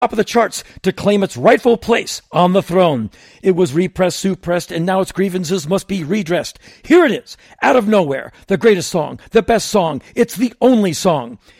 top of the charts to claim its rightful place on the throne. It was repressed, suppressed, and now its grievances must be redressed. Here it is, out of nowhere, the greatest song, the best song, it's the only song.